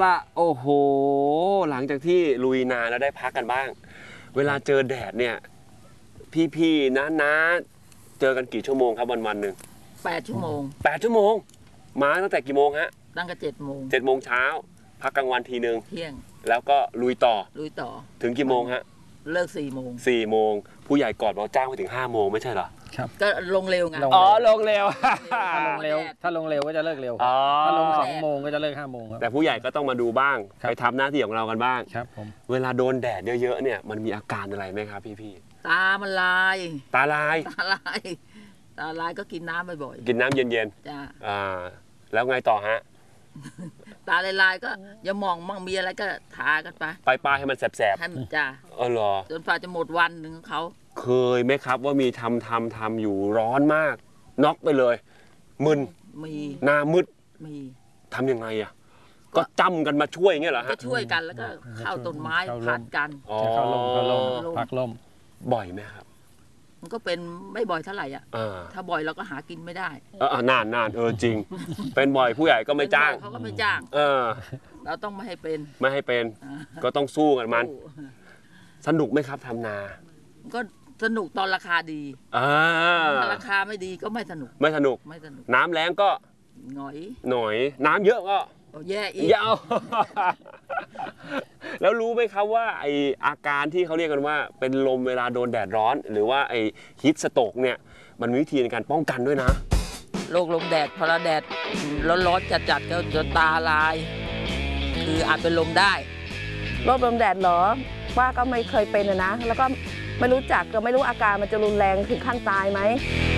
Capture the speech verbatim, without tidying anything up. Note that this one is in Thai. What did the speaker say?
ละโอ้โหหลังจากที่ลุยนาแล้วได้พักกันบ้างเวลาเจอแดดเนี่ยพี่ๆนะนะเจอกันกี่ชั่วโมงครับวันวันหนึ่งแปดชั่วโมงแปดชั่วโมงมาตั้งแต่กี่โมงฮะตั้งแต่เจ็ดโมงเจ็ดโมงเช้าพักกลางวันทีนึงเที่ยงแล้วก็ลุยต่อลุยต่อถึงกี่โมงฮะเลิกสี่โมงสี่โมงผู้ใหญ่ก่อนเราจ้างไปถึงห้าโมงไม่ใช่เหรอครับก็ลงเร็วไงอ๋อลงเร็วถ้าลงเร็วถ้าลงเร็วก็จะเลิกเร็วถ้าลงสองโมงก็จะเลิกห้าโมงครับแต่ผู้ใหญ่ก็ต้องมาดูบ้างไปทำหน้าที่ของเรากันบ้างครับผมเวลาโดนแดดเยอะๆเนี่ยมันมีอาการอะไรไหมครับพี่ๆตามันลายตาลายตาลายตาลายก็กินน้ำบ่อยๆกินน้ำเย็นๆจ้าอ่าแล้วไงต่อฮะตาลายๆก็อย่ามองมั่งมีอะไรก็ทากันไปไปปลาให้มันแสบๆให้มันจ้าเออเหรอจนฝ่าจะหมดวันหนึ่งของเขาเคยไหมครับว่ามีทำทำทำอยู่ร้อนมากน็อกไปเลยมึนมีหน้ามืดมีทำยังไงอ่ะก็จำกันมาช่วยอย่างเงี้ยเหรอฮะก็ช่วยกันแล้วก็เข้าต้นไม้พัดกันเข้าลมเข้าลมพักลมบ่อยไหมครับมันก็เป็นไม่บ่อยเท่าไหร่อ่ะถ้าบ่อยเราก็หากินไม่ได้เออนานนานเออจริงเป็นบ่อยผู้ใหญ่ก็ไม่จ้างเขาก็ไม่จ้างเออเราต้องไม่ให้เป็นไม่ให้เป็นก็ต้องสู้กันมันสนุกไหมครับทำนาก็สนุกตอนราคาดีถ้าราคาไม่ดีก็ไม่สนุกไม่สนุกไม่สนุกน้ำแรงก็หน่อยหน่อยน้ำเยอะก็แย่อีกยาวแล้วรู้ไหมครับว่าไออาการที่เขาเรียกกันว่าเป็นลมเวลาโดนแดดร้อนหรือว่าไอฮีทสโตรกเนี่ยมันมีวิธีในการป้องกันด้วยนะโรคลมแดดพอเราแดดร้อนๆจัดๆก็จะตาลายคืออาจเป็นลมได้โรคลมแดดเหรอว่าก็ไม่เคยเป็นนะแล้วก็ไม่รู้จักก็ไม่รู้อาการมันจะรุนแรงถึงขั้นตายไหม